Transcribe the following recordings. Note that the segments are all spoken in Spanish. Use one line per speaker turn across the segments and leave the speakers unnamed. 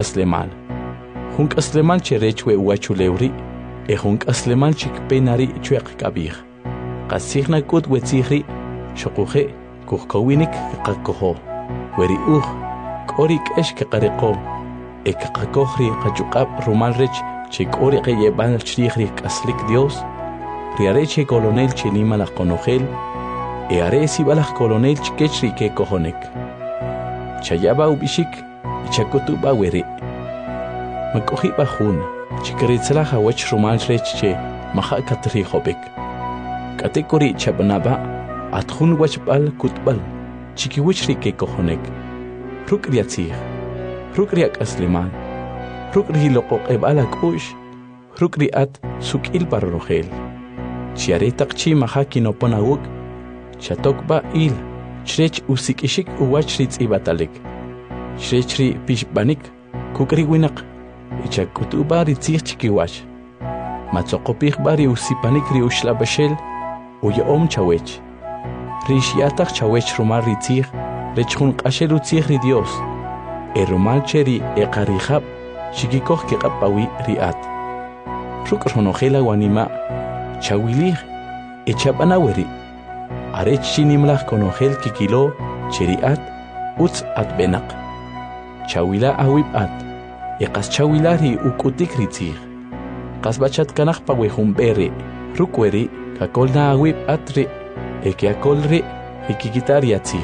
aslemal. Hunk aslemal cherech we uachulewri, hunk aslemal chikpenari chuek kabir. Qasigna kut wetzihri, shokuhe, kuhkawinik kakoho. Weri korik esh kakareko. Kakohri kachukab rumalrech, chikori yebal chrihri kaslik Dios. Riareche colonel chenima la conogel, aresi balas colonel chikechri ke kohonek. Chayaba ubishik, chakutuba weri. Makohi bahun, chikaritzala hawach rumal reche, maha katri hobek. Katekori chabanaba, athun wachbal kutbal, chikiwichri ke kohonek. Rukriatzir, rukriak asleman, rukri loko ebala kush, rukriat sukil parrogel. Chiaretak chi mahaki no ponawuk, chatokba il, chrech usikishik uwachritz ibatalek. Chrechri pishbanik, kukri winak, ichakutuba ritzich chikiwach. Matzokopich bari usipanik ri ushlabashel, uyaom chawech. Rishiatak chawech rumar ritzich, rechun qashel utzich ri Dios. Rumal cheri eqarihab, chikikoh kikapawi riat. Rukronogela wanima, Chawilir, echabanaweri. Arech chinimlach conogel kikilo, cheriat, utz at benak. Chawila awib at. Ekas chawilari ukutik ritzir. Kasbachat kanach pawehumbere. Rukweri, kakolna awib atri. Ekeakolri, ekikitariatzir.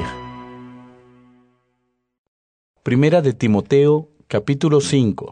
Primera de Timoteo, capítulo 5.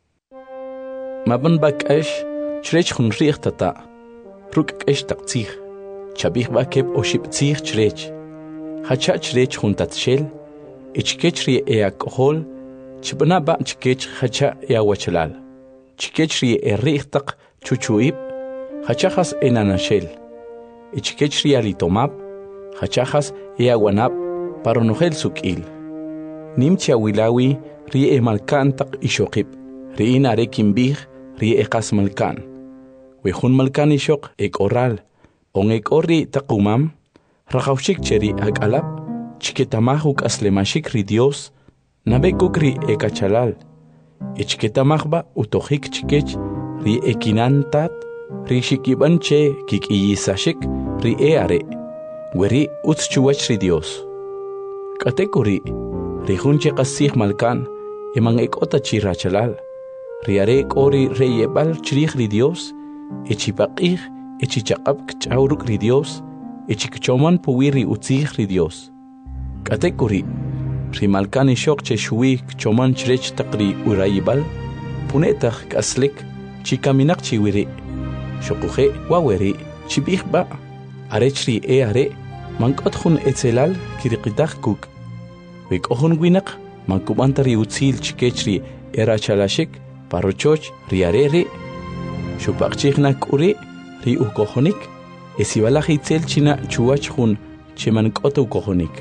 Maban bakash, chrech hunrich tata. Ruk eshtaktzih, chabih bakeb oshiptzih chrech. Hacha chrech juntatshel, ichkechri eakohol, chibnaba chkech hacha eawachalal. Chkechri erichtak chuchuib, hachachas enanashel. Ichkechri alitomab, hachachas eawanab, paronogel sukil. Nimcha wilawi, rie emalkantak ishokib, rien arekimbih, rie ekas malkan. Wehun malkan ishok oral, on orri takumam, rachaushik cheri alab, chiketamahuk aslemashik ri Dios, nabekukri ekachalal, ichketamahba utohik chikech, ri ekinantat, ri shikibanche kikiyisashik, ri eare, weri utzchuach ri Dios. Katekuri, ri hunche kasih malkan, emang ekota chirachalal, ri are ori reyebal chirich ri Dios, Echipaqih, echichaqab kchauruk ri Dios, echikchoman puwiri utzih ri Dios. Katekuri, rimalkan ishok cheshui kchoman chrech taqri urayibal, punetah kaslik, chikaminak chiwiri. Shokuhe waweri, chibihba, arechri eare, mankotjun etzelal kiriqitah kuk. Wikohun winak, mankubantari utzil chikechri erachalashik, parochoch riarere, Shupakchigna kuri, ri ukohonik, esibalaj itzel china chuachjun, chemankoto ukohonik.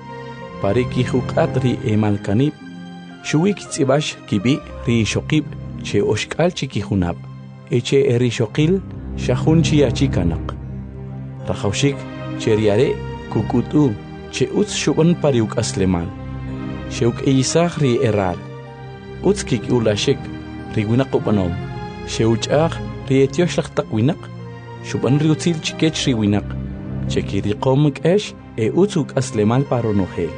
Pariki hukat ri emalkanib, shuik tzibash kibi ri shokib, che oshkal chikihunab, eche eri shokil, shahun chiachikanak. Rachaushik, cheriare, kukutu, che utz shuban pariuk aslemal. Sheuk eisach ri eral. Utzkik ulashik, ri winakupanom. Sheuchach, rietioshach takwinak, shuban riutzil chikech riwinak, chekiriqomik esh, utzuk aslemal paronogel.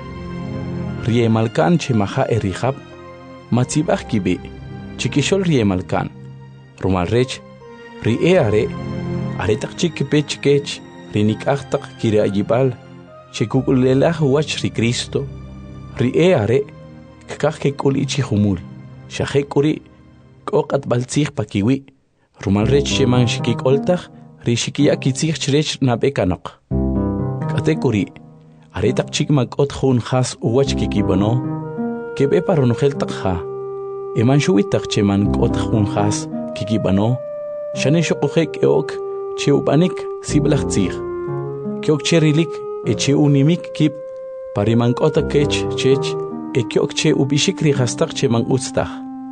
Riemalkan chemaha erihab, matzibach kibi, chikishol riemalkan, rumalrech, rieare, aretak chikipe chikech, rinikachtak kiriayibal, chekukulelah wach ri Cristo, rieare, kakakekul ichihumul, shahekuri, Kokat baltzich pakiwi, rumalrech sheman shikik oltach, rishikia kitzich chrech nabekanok. Katekuri, aretak chikmak othun has uwach kikibano, kebe paronogel takha. Eman shuitak cheman othun has kikibano, shane shokuhek eok, cheubanik siblach tzich. Kyok cherilik, eche unimik kip, pariman otakech chech, kyok che ubishik rihastak cheman utstach.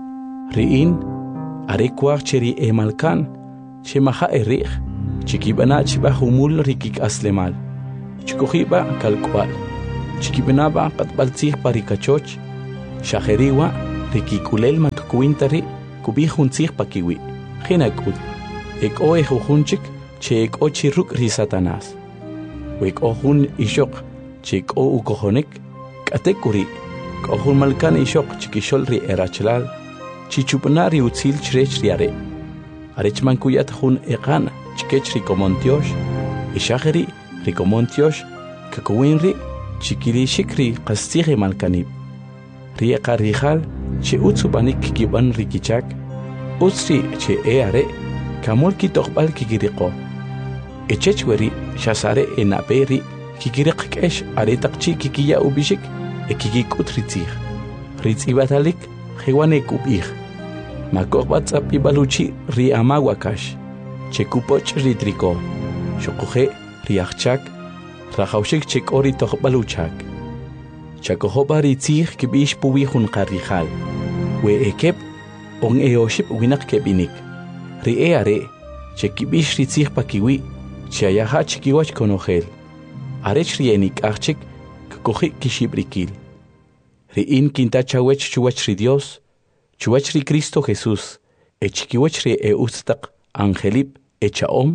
Riin, arekwach cheri emalkan, chemaha erich, chikibana chibahumul rikik aslemal, chikohiba kalkwal, chikibanaba katbaltzich parikachoch, shaheriwa rikikulel kuintari kubihun tsih pakiwi. Hinakut. Ek oe jujunchik che ek ochi ruk ri Satanás. Wek ohun ishok che ek o ukohonik katekuri. Kohun malkan ishok chikishol ri erachlal. Chichupanari utzil chrech riare. Arechman kuyat hun ekan chikech rikomontiosh. Ishageri rikomontiosh kakuinri chikili shikri qastigi malkanib. Rieka rijal che utsubanik kiban rikichak. Utsri che eare kamul kitokbal kikiriko. Echechweri shasare enaperi kikirikesh aretakchi kikiya ubishik ekikikut ritzig. Ritzibatalik hewanek ubig. Makokbatzap ibaluchi ri amawakash. Chekupoch ritriko. Shokuhe riachchak. Rajaushik chek ori tokbaluchak. Chakohoba ritzig kibish puwihun karijal. We ekep on eoship winak kebinik. Ri eare chekibish ritzig pakiwi. Chiayaha chikiwach konogel. Arech rienik achik kakohi kishibrikil. Ri in kinta chawech chuwach ri Dios. Chuwach ri Cristo Jesús. Echikiwach ri ustak angelip echaom.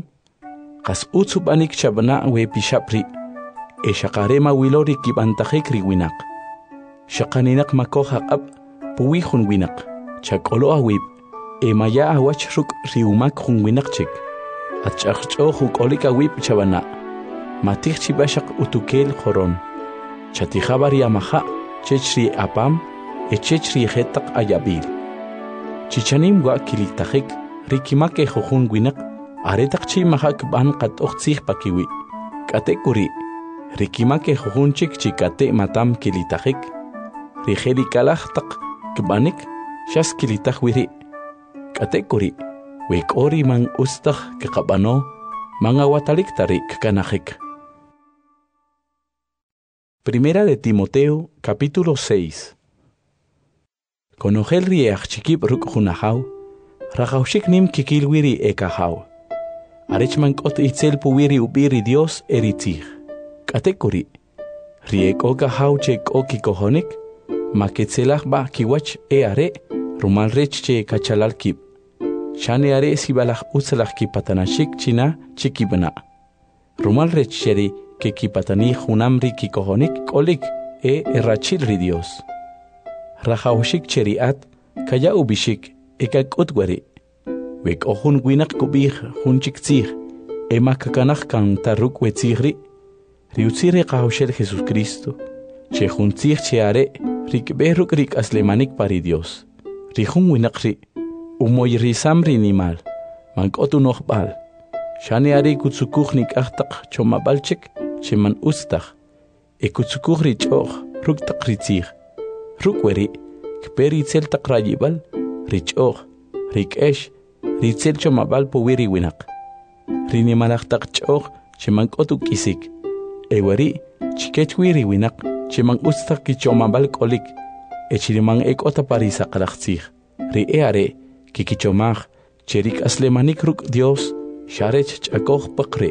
Kas utsubanik chabana we pishapri. Shakarema wilori kibantajik ri winak. Shakaninak makohak ab puwihun winak. Chakolo awib. Maya awach ruk riumak hun winak chik. Achachcho hukolika wib chabana. Matich chibashak utukel koron. Chatihabari amaha chechri apam echechri hetak ayabil. Chichanim wa kilitajik rikimake jujun winak aretak chi mahak ban kat oxig pakiwi. Katekuri rikimake jujunchik chikate matam kilitajik. Rijeri kalahtak kbanik shas kilitajwiri. Katekuri wek ori man ustah kekabano manga watalik tarik kanajik. Primera de Timoteo, capítulo 6. Konogel riech chikip ruk hunahau, rajaushik nim kikilwiri ekahau. Arechman kot itzel puwiri ubiri Dios eritzig. Katekuri riek okahau chek okikohonik, maketzelach ba kiwach eare, rumal rech che kachalal kip. Shane are sibalach utzelach kipatanashik china chikibana. Rumal rech sheri que kipatani junamri kikohonik kolik errachil ri Dios. Rajaushik cheriat kaya ubishik ekak utwari. Wek ohun winak kubih hunchik tzig makakanach kan taruk wetzigri. Riutziri kahushel Jesus Cristo. Che huntzig cheare rikberuk rik aslemanik pari Dios. Rihun winakri umoy risamri nimal. Mankotu nochbal. Shane ari kutsukuchnik achtak chomabalchik. Cheman ustach, ekutsukuhri choch, ruk takritzig. Rukweri, kperi itzel takrayibal, richoch, rikesh, ritzel chomabal powiri winak. Rinimalach tak choch, cheman kotuk isik. Eweri, chikechwiri winak, cheman ustach kichomabal kolik, echiriman ekota parisa kalachzig. Ri eare, kikichomach, cherik aslemanik ruk Dios, sharech chakoch pakre.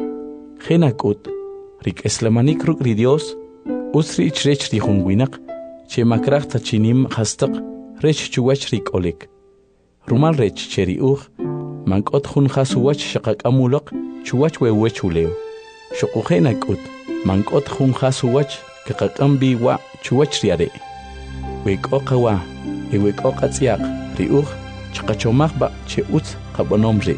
Genakut, rik eslamanik ruk ri Dios, usri chrech ri hunwinak, che makrach tachinim hastak, rech chuwach rik olik. Rumal rech cheri mankot hun hasuwach shakak amulak, chuwach wewech uleo. Shokuhenakut, mankot hun hasuwach, kakakambi wa chuwach riare. Wek okawa, wek okatziak, ri chakachomach ba che utz kabonomre.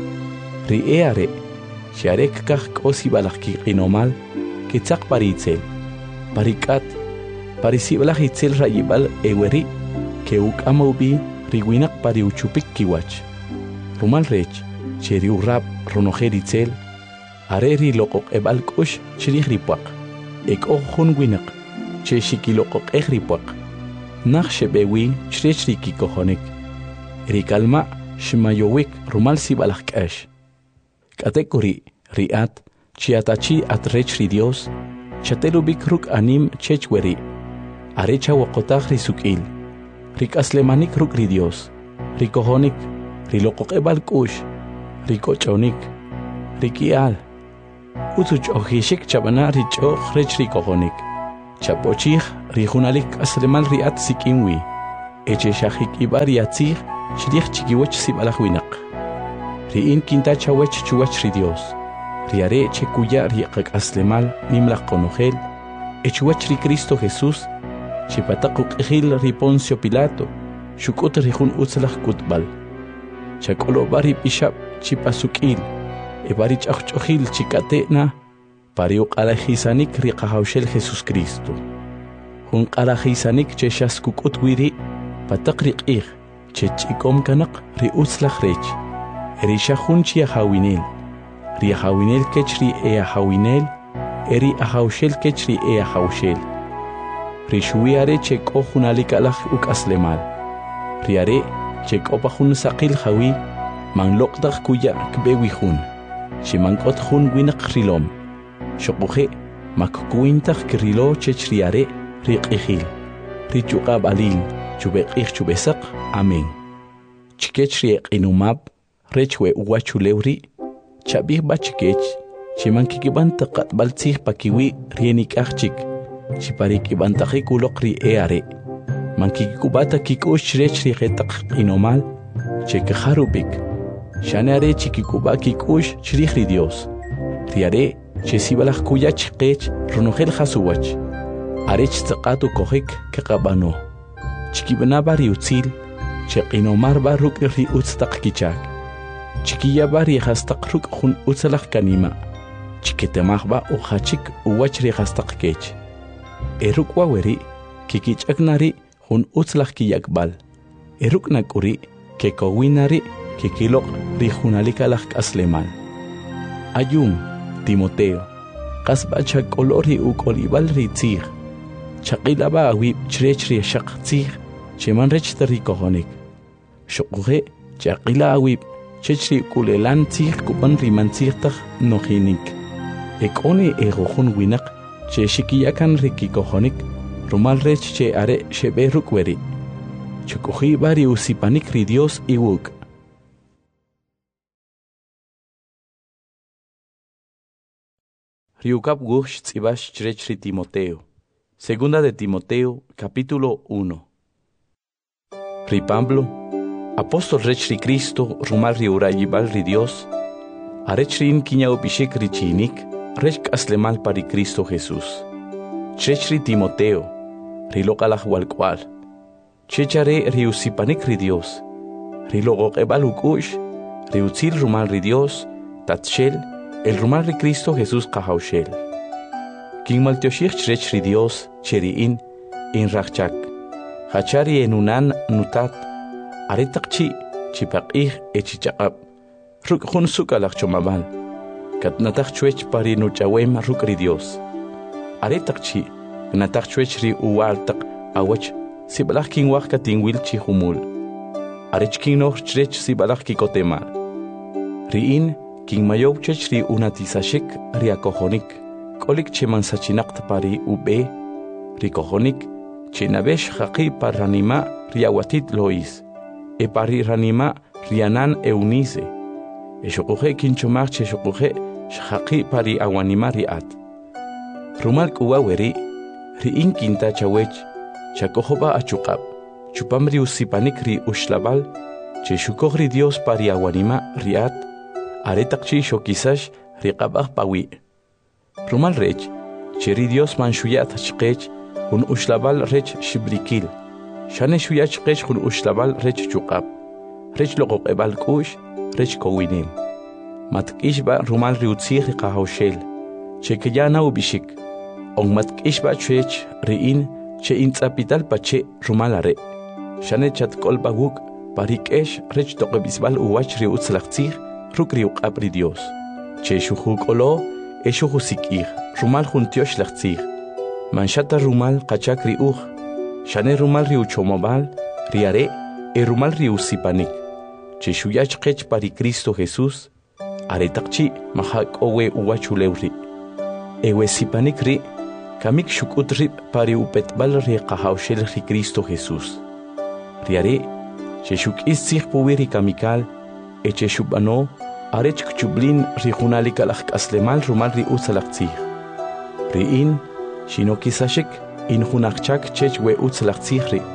Ri eare, Sharek kach kosi balach kinomal, kitzak paritzel. Parikat, parisibalach itzel rayibal eweri, keuk amaubi, riwinak pariuchupik kiwach. Rumal rech, cheriu rap, ronojer itzel, areri lokok ebal kush, chirih ripuak. Ek ohun winak, che shikilokok ripuak. Nach shebewi, chrech rikikohonik. Rikalma, shimayowik, rumal sibalach kash. Katekuri riat chiatachi atrech ri Dios chatelubik ruk anim chechweri arecha wakotach risukil rikaslemanik ruk ri Dios rikohonik rilokokebal kush rikochonik rikial utuch ohishik chabana richoch rech rikohonik chapochich rijunalik aslemal riat sikinwi eche shahik ibari atzir shlich chikiwach sibalach winak riin kinta chawech chuwach ri Dios riare eche kuya riqak aslemal nimlach konogel echuwach ri Cristo Jesús chipataquk ejil ri Poncio Pilato shukut rihun utzlach kutbal chakolo bari bishap chipasukil ebari chachojil chikatena pariuq alajisanik riqahawshel Jesús Cristo hun alajisanik cheshaskukut wiri pataqriq ig chech'ikom kanaq ri utzlach rech erisha hunchi hawinel ri hawinel kechri hawinel eri ahawshel kechri ahawshel rishuiare cheko hunalikalach ukaslemal riare cheko pahun saqil hawi man loqdaq kuya kbewi hun shimankot hun winaq rilom shoquje makkuintaq krilo chechriare riqihil richuqab alin chubeqih chubesaq amen chikechri qinumab rechwe uwachulewri chabih bachkech chimankikibanta qatbaltzih pakiwi rienikachik chiparikibantaqi kuloqri eare mankikubata kikush rechri qetaq qinomal chekharubik shanare chikikuba kikush chrikhri Dios riare chesibalaq kuyach qech runojel hasuwach arech tsaqatu kohik kaqabano chikibanabari utzil cheqinomar baruk ri utztaq kichak chikiya bari hastaq ruk hun utzalaq kanima chiketemahba uhachik uwachri hastaq kech eruk waweri kikichaknari hun utzlaq kiyakbal eruk nakuri kekowinari kikiloq ri hunalikalaq aslemal ayum Timoteo qasba chakolori ukolibal ri tzig chaqilaba awi chrechri shaq tzig cheman rechtari kohonik shoquje chaqila awi chechri kulelan tzig kupan rimantzigtaq nojinik ekoni egohun winak che shikiyakan riki kohonik rumal rech che are shebe rukweri chukuji bari usipanik ri Dios iwuk Riukap gush tzibash chrechri Timoteo. Segunda de Timoteo, capítulo 1. Ri Pablo, apóstol rechri Cristo, rumal riurayibal ri Dios, arechri in kiñao pishik ri chinik, rech aslemal pari Cristo Jesús. Chrechri Timoteo, rilokalaj walkwal. Chechare riusipanik ri Dios, rilogoqebal ukush, riutzil rumal ri Dios, tatshel, el rumal ri Cristo Jesús kahaushel. King maltioshich chrechri Dios, cheriin, in rachchak. Hachari enunan nutat, aretakchi, chipaqih echichaqab. Ruk hun sukalach chomabal. Katnatak chuech pari nuchawem ruk ri Dios. Aretakchi, gnatak chuech ri uwaltak awach, sibalach king waka tingwil chi humul. Arech king noch chrech sibalach kikotemal. Riin, king mayob chech ri unatisashik ri akohonik. Kolik cheman sachinakt pari ube, ri kohonik, chenabesh haqi par ranima riawatit lois. E pari ranima rianan eunize. E shokuje kinchomar che shokuje shaqi pari awanima riat. Rumal kuwaweri, riin kinta chawech, chakohoba achukab. Chupamri usipanik ri ushlabal, che shukogri Dios pari awanima riat. Aretakchi shokisash riqabah pawi. Rumal rech, cheri Dios manshuyat chqech, hun ushlabal rech shibrikil. Shane shuyat chqech hun ushlabal rech chukab. Rech loqoqebal kush, rech kowinim. Matkishba rumal riutzih riqahawshel. Chekeyana ubishik. On matkishba chech riin, che intzapital pache rumalare. Shane chatkolba wuk, parikesh rech toqebisbal uwach riutzlachtzih, ruk riuqab ri Dios. Che shuhuk olo, eshuhusikir, rumal juntiosh lachtzir. Manshata rumal qachak riuj. Shane rumal riuchomobal, riare, rumal riusipanik. Che shuyach qech pari Cristo Jesús, aretakchi mahak owe uwachulewri. Ewe sipanik ri, kamik shukutri pari upetbal ri qahawshel ri Cristo Jesús. Riare, che shukis tzih puwiri kamikal, eche shubano, arech kchublin ri junalikalach aslemal rumal ri utzalachtzih. Riin, shinokisashik in junachchak chech we utzalachtzih ri.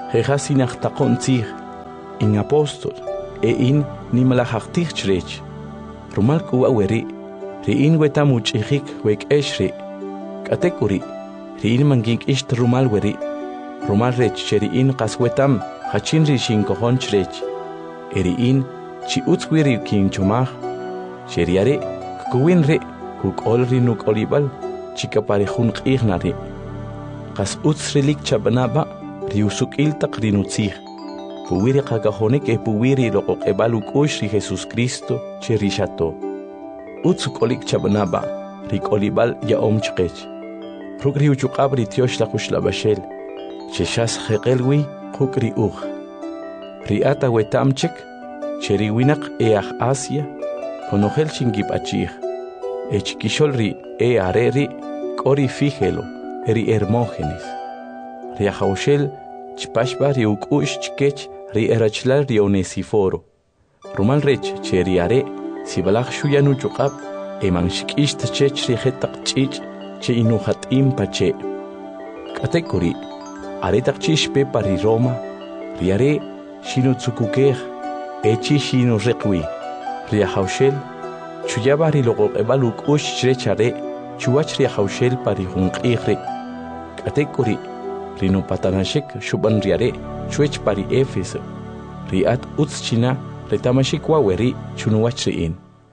Jejas inachtakon tzig, in apostol, in nimalahaktig chrech. Rumal kuwa weri, in wetamuch ihik wek eshri. Katekuri, in mangink isht rumal weri. Rumal rech in kaswetam, hachin rishin kohon chrech. In chi utswiri kin chumach. Sheriare, kuwinre, kuk olri nuk olibal, chica parejun ignare. Kas utsrilik chabanaba, riusuk iltak rinutzig. Puwiri kakahonek puwiri lokok ebaluk ushri Jesus Cristo, cherishato. Utsuk olik chabanaba, rik olibal ya omchkech. Ruk riuchuk abri tiosh la kushla bashel. Cheshas hekelwi, kuk riuch. Riata wetamchek, cheriwinak each Asia, konogel chingip achig. Echkisholri areri, kori fígelo, eri Hermógenes. Riajaushel, chpashba riuk ush chkech, ri erachlal ri Onesiforo. Rumal rech, cheriare, sibalach shuyanu chukab, eman shikisht chech ri hetak chich, che inuhat impache. Katekuri, aretak chish pepa ri Roma, riare, shinu tsukukej, echi shinu requi. Riajaushel, Chuyaba riloko ebaluk ush chrechare, chuach riajaushel parihunk igre. Katekuri, rino patanashik shuban riare, chuech pari Éfeso. Riat utschina, retamashik waweri, chunuachriin.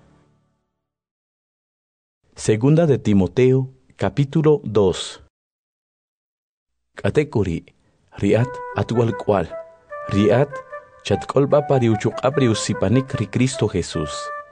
Segunda de Timoteo, capítulo 2. Katekuri, riat atual cual. Riat, chatkolba pariuchuk abriusipanik ri Cristo Jesús.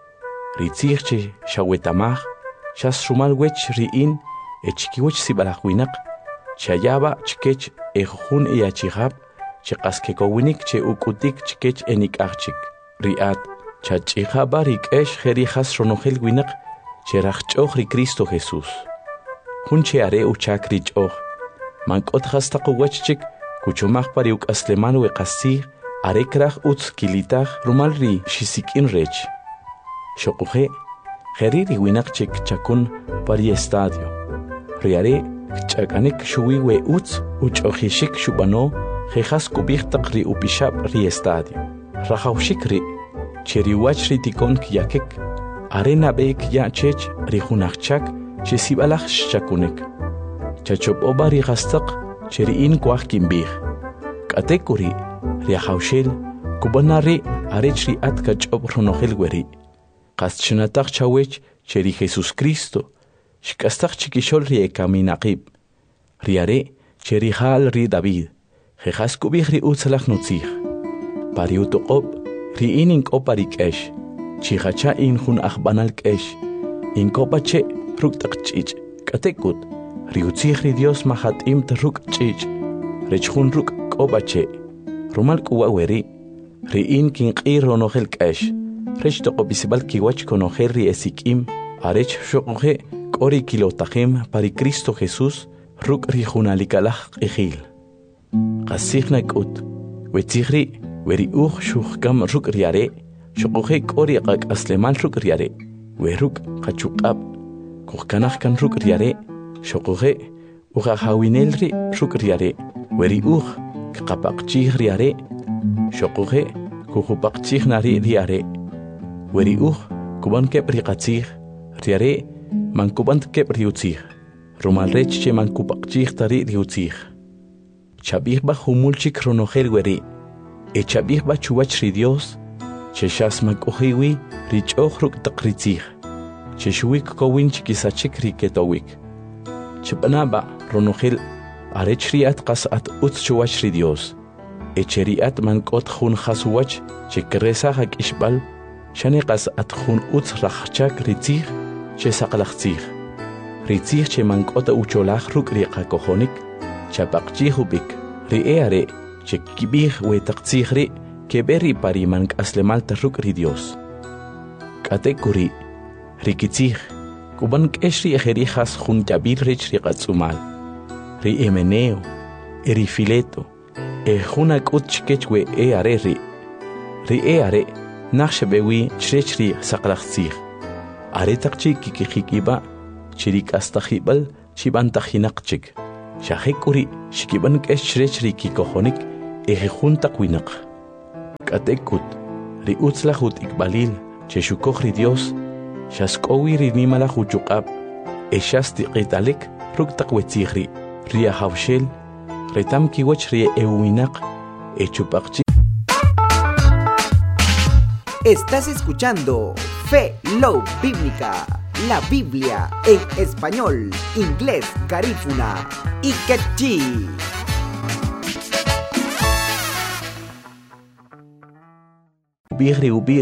Ritzirche shawetamach, shas rumal wech riin, echkiwech sibalahwinak, chayaba chkech ejun iachihab, chekaskekowinnik che ukutik chkech enikachik. Riat, chachihaba rikesh jerijas ronogel winak, cherachchoch ri Cristo Jesús. Hunche are uchak richoch, mankot hastako wechchik, kuchomach pariuk asleman wekasir, arekrach utz kilitach rumal ri shisikin rech. Shokuje, geriri winakchik chakun pari estadio. Riare, chakanik shuwi we utz, uchojishik shubano, jejas kubiktak ri upishab ri estadio. Rajaushik ri, cheriwach ri tikon kiyakek, arena beek ya chech ri hunachchak, chesibalach shakunek. Chachop oba ri gastak, cheriin kwach kimbih. Katekuri, riajaushel, kubanari, arechri atkach ob ronogel weri. Qaschunatak chawech cheri Jesus Cristo, shkastak chikishol ri ekaminaqib. Riare, cheri hal ri David, jejas kubih ri utzalach nutzig. Pariutoqob, ri inin koparik esh, chihacha in hun achbanal kesh, in kopache ruktak chich, katekut, ri utzig ri Dios mahat imt ruk chich, rechhun ruk kopache, rumal kuwaweri, ri in kin qironogel kesh. Rech toqo bisibal kiwach konojer ri esikim, arech shoqoje kori kilotajem pari Cristo Jesús, ruk ri junalikalach ejil. Qasignak ut, wetzigri, weri shukhkam ruk riare, shoqoje kori qak aslemal ruk riare, weruk qachuqab, kuhkanach kan ruk riare, shoqoje, hawinelri ruk riare, weri kqapaqchih riare, shoqoje, kuhupaqchih nari riare. Weri kuban kep riqatzig, riare, mankubant kep riutzig. Rumal rech che mankupaqchig tari riutzig. Chabihba humulchik ronogel weri. E chabihba chuwach ri Dios, che shas makuhiwi richoch ruk takritzig. Che shuwik kowin chikisachik riketowik. Chepanaba ronogel arech riat qasat utz chuwach ri Dios. E cheriat mankot hun khasuwach che kresa hak ishbal. Shaneqas atkhun utz rachchak ritzig, che saqlachtzig. Ritzig che mankota ucholach ruk riqa kohonik, chapaqchig ubik. Riare, che kibig wetaqtzig ri, keberi pari mank aslemalta ruk ri Dios. Katekuri, rikitzig, kuban keshri ejerijas jun jabir rich riqatzumal. Ri Emeneo, eri Fileto, junak utchkechwe are ri. Ri are, Naxbewi chrechri saqlachtzig. Aretaqchi kikikiba, chirik astahibal, chibantahinaqchik. Shahekuri, shikiban kesh chrechri kikohonik, Ejejunta Quinak. Katekut, ri utzlahut ikbalil, cheshukoj ri Dios, shaskowi ri nimala huchukab, eshasti qitalik, ruktak wetzihri, ria hawshel, retam kiwach ri euinak, echupakchi.
Estás escuchando Fe Love Bíblica, la Biblia en español, inglés, garífuna y quechí.
Ubiri